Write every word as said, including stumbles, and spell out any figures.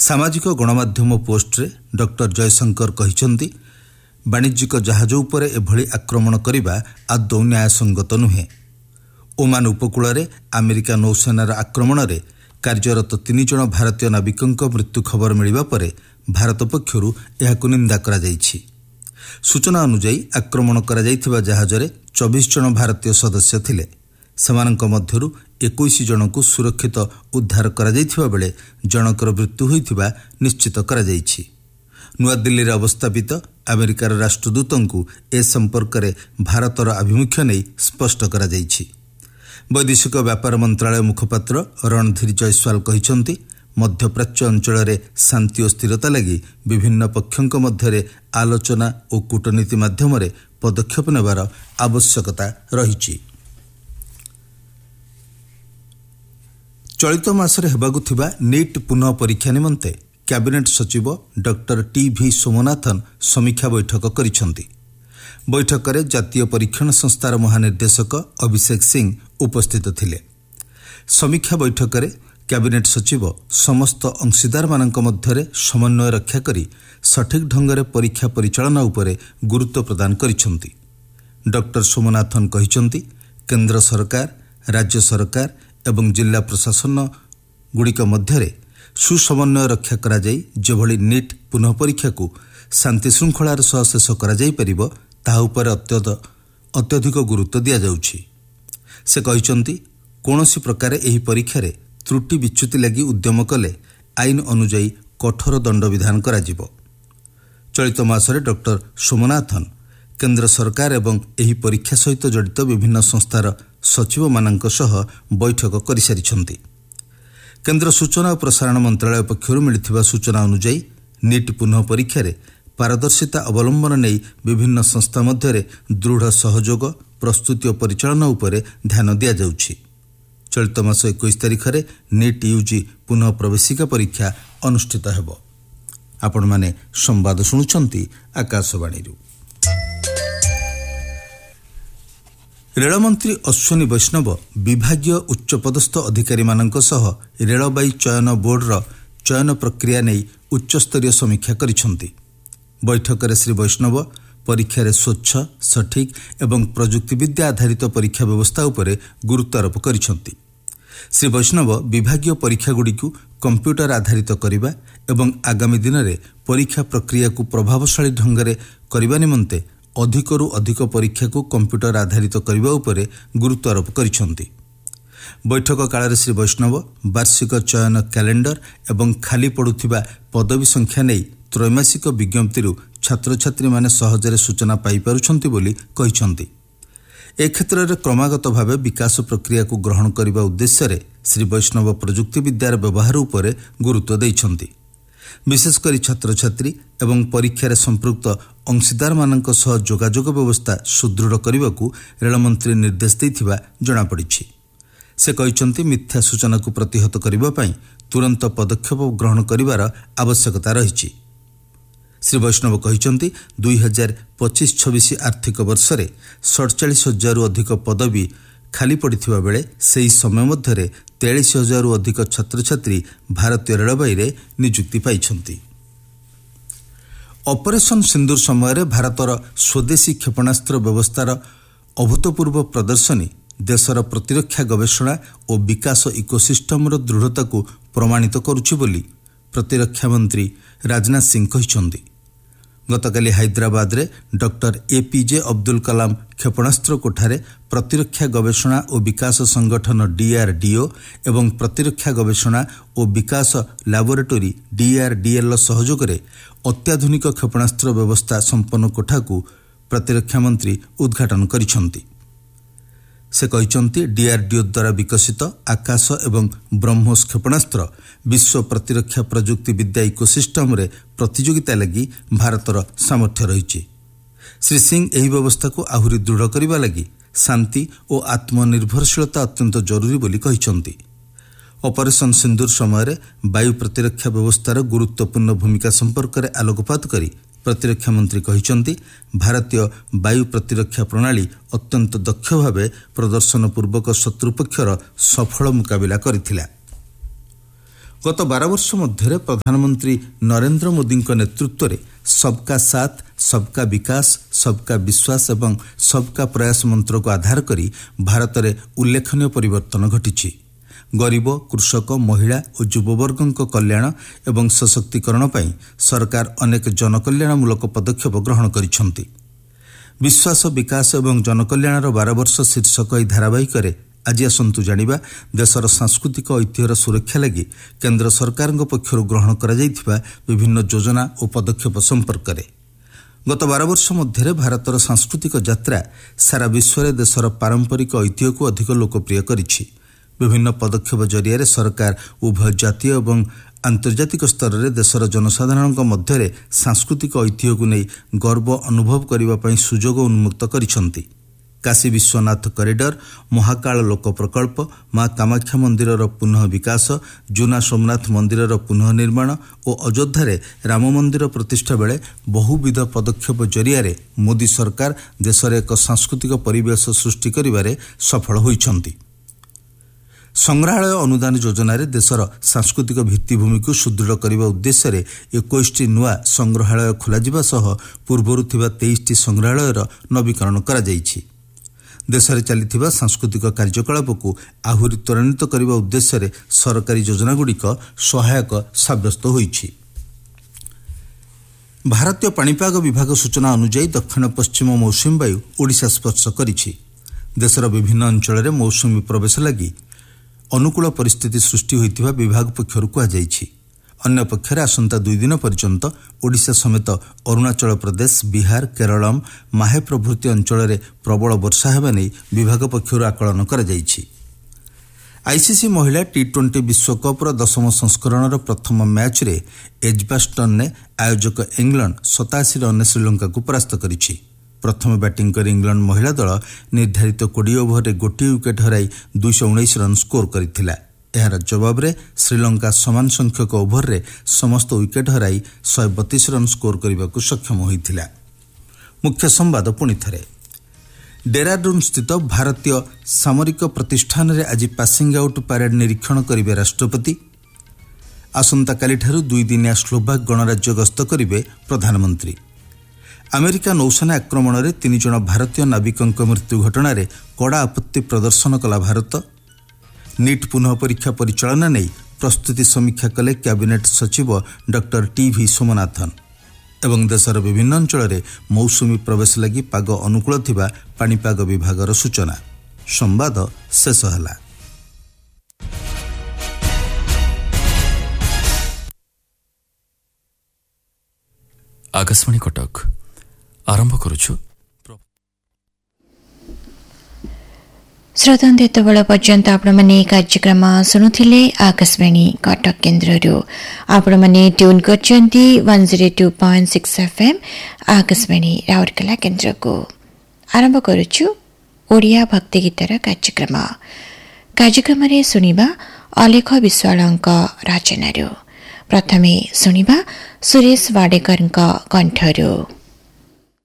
सामाजिक गणमाध्यम पोस्टरे डॉक्टर जयशंकर कहिसंती वाणिज्यिक जहाज उपरे एभली आक्रमण करिबा आदौ न्यायसंगत नुहे। ओमान उपकूल में अमेरिका नौसेनार आक्रमण में कार्यरत तीन जन भारतीय नाविकों मृत्यु खबर मिलवा पर भारत पक्षर यह निंदा करा जायछि। सूचना अनुसार आक्रमण करा जायथिबा जहाज में चौबीस जन भारतीय सदस्य थिले। सेमानंक मध्यरु इक्कीस जन को सुरक्षित उद्धार करा जायथिबा बेले जनकर मृत्यु होइथिबा निश्चित करा जायछि। नुआ दिल्ली रे अवस्थापित अमेरिकार राष्ट्रदूतंकु ए संपर्क में भारतर आभिमुख्य नहीं स्पष्ट करा जायछि। वैदेशिक व्यापार मंत्रालय मुखपात्र रणधीर जयस्वाल कहिसंती मध्यप्राच्य अंचल में शांति और स्थिरता लगी विभिन्न पक्षों मध्य आलोचना और कूटनीति माध्यम पदक्षेप नेबार आवश्यकता रही। चलित मासरे हेबाकु थिबा नीट पुनः परीक्षा निमंते कैबिनेट सचिव डॉक्टर टी भी सोमनाथन समीक्षा बैठक करिसेंती। बैठक में जातीय परीक्षण संस्थार महानिर्देशक अभिषेक सिंह उपस्थित थिले। समीक्षा बैठक में कैबिनेट सचिव समस्त अंशीदार मानक मध्यरे समन्वय रक्षा करी सठिक ढंगरे परीक्षा परिचालना उपरे गुरुत्व प्रदान करिसेंती। डॉक्टर सोमनाथन कहिसेंती केंद्र सरकार, राज्य सरकार एवं जिला प्रशासन गुड़िक मध्यरे सुसमन्वय रक्षा करा जाई जेभली नीट पुनः परीक्षा को शांति श्रृंखलार सह शेष करा जाई परिबो ताहा उपर अत्यधिक गुरुत्व दिया जाउछि। से कहिसेंती कोनोसी प्रकार एही परीक्षा रे त्रुटि विच्युति लगी उद्यम कले आईन अनुजाई कठोर दंड विधान करा जिवो। चलित मासरे डॉक्टर सोमनाथन केंद्र सरकार एवं एही परीक्षा सहित जड़ित विभिन्न संस्थार सचिव मानक सह बैठक करि सारिछंती। केंद्र सूचना और प्रसारण मंत्रालय पक्षर मिलिथिबा सूचना अनुजाई नीट पुनः परीक्षा रे पारदर्शिता अवलंबन नहीं विभिन्न संस्था मध्य दृढ़ सहयोग प्रस्तुति और परिचालना उपरे ध्यान दिया जाउछि। चलित मास इक्कीस तारिख में नीट यूजी पुनः प्रवेशिका परीक्षा अनुष्ठित हेबो। आपण माने संवाद शुणुछंती आकाशवाणी। रेलमंत्री अश्विनी वैष्णव विभागीय उच्चपदस्थ अधिकारी मानक सह रेलबाई चयन बोर्डर चयन प्रक्रिया नहीं उच्चस्तरीय समीक्षा करिसेंती। बैठक में श्री वैष्णव परीक्षा रे स्वच्छ, सठिक एवं प्रजुक्तिविद्या आधारित परीक्षा व्यवस्था उपरे गुरुत्व आरोप करिसेंती। श्री वैष्णव विभागीय परीक्षा गुड़ी को कंप्यूटर आधारित करिबा एवं आगामी दिन में परीक्षा प्रक्रिया को प्रभावशाली ढंग से करने निमंते अधिकरू अधिक परीक्षा को कंप्यूटर आधारित करने उपरे गुरुत्व आरोप करिसेंती। बैठक काल श्री वैष्णव वार्षिक चयन कैलेंडर एवं खाली पड़ुथिबा पदवी संख्या नहीं त्रैमासिक विज्ञप्ति छात्र छात्री माने सहजरे सूचना पाई पारुछंती बोली कहिसेंती। ए क्षेत्र में क्रमागत भाव विकास प्रक्रिया को ग्रहण करने उद्देश्य रे श्री वैष्णव प्रजुक्ति विद्यार व्यवहार उपरे गुरुत्व देइछंती। विशेषकर छात्र छात्री एवं परीक्षा रे संपृक्त अंशीदार मानक सह जोगाजोग व्यवस्था सुदृढ़ करने को रेलमंत्री निर्देश देइथिबा जणा पड़िछि। से कहिसेंती मिथ्या सूचना को प्रतिहत करने पाई तुरंत पदक्षेप ग्रहण करिवार आवश्यकता रहिछि। श्री वैष्णव कहिसेंती दुई हजार पचिश छब्बीस आर्थिक वर्ष में सड़चाश हजार अधिक पदवी खाली पड़िथिबा बेले सेही समय मध्य तेईस हजार अधिक छात्र छात्री भारतीय रेलबाई रे नियुक्ति पाइछंती। ऑपरेशन सिंदूर समय भारतर स्वदेशी क्षेपणास्त्र व्यवस्थार अभूतपूर्व प्रदर्शनी देशर प्रतिरक्षा गवेषणा और विकास इकोसिस्टमर दृढ़ता को प्रमाणित करुछि बोली प्रतिरक्षा मंत्री राजनाथ सिंह कहिसेंती। गतकाली हैदराबाद रे डॉक्टर एपीजे अब्दुल कलाम क्षेपणास्त्र कोठारे प्रतिरक्षा गवेषणा और विकास संगठन डीआरडीओ एवं प्रतिरक्षा गवेषणा और विकास लैबोरेटोरी डीआरडीएल सहयोग में अत्याधुनिक क्षेपणास्त्र व्यवस्था संपन्न कोठा को प्रतिरक्षा मंत्री उद्घाटन करिसेंती। से कहिसेंती डीआरडीओ द्वारा विकसित आकाश एवं ब्रह्मोस क्षेपणास्त्र विश्व प्रतिरक्षा प्रजुक्ति विद्या इकोसिस्टम रे प्रतियोगिता लगी भारतर सामर्थ्य रही। श्री सिंह एही व्यवस्था को आहुरी दृढ़ करने लगी शांति और आत्मनिर्भरशीलता अत्यंत जरूरी बोली कहिसेंती। ऑपरेशन सिंदूर समय वायु प्रतिरक्षा व्यवस्थार गुरुत्वपूर्ण भूमिका संपर्क में आलोकपात करी प्रतिरक्षा मंत्री कहिसेंती भारतीय वायु प्रतिरक्षा प्रणाली अत्यंत दक्ष भाव प्रदर्शन पूर्वक शत्रुपक्षर सफल मुकाबिला करथिला। गत बार वर्ष मध्य प्रधानमंत्री नरेंद्र मोदी नेतृत्व में सबका साथ सबका विकास सबका विश्वास एवं सबका प्रयास मंत्र को आधार करी भारत में उल्लेखनीय परिवर्तन घटी। गरीब कृषक महिला और युववर्गों कल्याण एवं सशक्तिकरण पर सरकार अनेक जनकल्याणमूलक पदक्षेप ग्रहण करिसेंति। विश्वास विकास एवं जनकल्याणर बार वर्ष शीर्षक यह धारावाहिक आज आसतु जानिबा देशर सांस्कृतिक ऐतिह्यर सुरक्षा लगी केंद्र सरकार पक्षर ग्रहण करा जायथिबा विभिन्न योजना और पदक्षेप संपर्क में। गत बार वर्ष मध्य भारतर सांस्कृतिक यात्रा सारा विश्व में देशर पारंपरिक ऐतिह्य को अधिक लोकप्रिय करिछि। विभिन्न पदक्षेप जरिया सरकार उभय जातीय एवं आंतर्जातिक स्तर में देशर जनसाधारण मध्य सांस्कृतिक ऐतिह्य को नहीं गर्व अनुभव करने सुजोग उन्मुक्त करिसेंति। काशी विश्वनाथ कॉरिडोर, महाकाल लोक प्रकल्प, मां कामाख्या मंदिर पुनः विकास, जूना सोमनाथ मंदिर पुनः निर्माण और अयोध्या राम मंदिर प्रतिष्ठा बेले बहुविध पदक्षेप जरिया मोदी सरकार देश में एक सांस्कृतिक परिवेश सृष्टि करिबारे सफल होइछंती। संग्रहालय अनुदान योजना रे देशर सांस्कृतिक भित्तिभूमि को सुदृढ़ करने उद्देश्य इक्कीस टी नुआ संग्रहालय खोल सह पूर्वर थिबा तेईस टी संग्रहालयर नवीकरण करा जायछि। देश में चली सांस्कृतिक कार्यकलाप को आहुरी त्वरान्वित करने उद्देश्य सरकारी योजनागुड़िक सहायक साब्यस्त होइछि। भारतीय पाणीपाग विभाग सूचना अनुसार दक्षिण पश्चिम मौसुमी वायु ओडिशा स्पर्श करिछि। देशर विभिन्न अंचल में मौसुमी प्रवेश लगी अनुकूल परिस्थिति सृष्टि होइतिबा विभाग पक्षरु कुहाଯାଇଛି। अन्य पक्षर आसंता दुई दिन पर्यंत ओडिशा समेत अरुणाचल प्रदेश, बिहार, केरलम, माहे प्रभृति अंचल में प्रबल वर्षा हेबा नै विभाग पक्षरु आकलन करा जायछि। आईसीसी महिला टी ट्वेंटी विश्वकप्र दशम संस्करणर प्रथम मैच रे एजबास्टन ने आयोजक इंग्लैंड सतासी रन श्रीलंका को परास्त करिछि। प्रथम बैटिंग कर इंग्लैंड महिला दल निर्धारित बीस ओभर रे गोटे विकेट हराई दो सौ उन्नीस रन स्कोर करिथिला। एहार जवाब रे श्रीलंका समान संख्यक ओभर रे समस्त विकेट हराई एक सौ बत्तीस रन स्कोर करने को सक्षम होइथिला। मुख्य संवाद पुणी थरे। डेहराडून स्थित भारतीय सामरिक प्रतिष्ठान रे आज पासिंग आउट परेड निरीक्षण करिवे राष्ट्रपति। आसंता कालिठारु दुई दिनिया स्लोभाक गणराज्य गस्त करिवे प्रधानमंत्री। अमेरिका नौसेना आक्रमण में तीन जन भारतीय नाविकों मृत्यु घटना रे कड़ा आपत्ति प्रदर्शन कला भारत। नीट पुनः परीक्षा परिचालना नहीं प्रस्तुति समीक्षा कले कैबिनेट सचिव डॉक्टर टी वी सोमनाथन। एवं देशर विभिन्न अंचल में मौसुमी प्रवेश लगी पाग अनुकूल थिबा पाणीपाग विभागर सूचना। संवाद शेष होला। आकाशवाणी कटक आरंभ करुछु। श्रोतांते तबल पर्यंत आपण माने कार्यक्रम सुनुथिले आकाशवाणी कटक केन्द्ररू। आपण माने ट्यून करचंती एक सौ दो पॉइंट छह एफएम आकाशवाणी राउरकेला केन्द्र को। आरंभ करुछु ओडिया भक्ति गीतर कार्यक्रम। कार्यक्रम रे सुनिबा अलेख विश्वालंक रचनारू। प्रथमे सुनिबा सुरेश वाडेकरଙ୍କ कण्ठरू।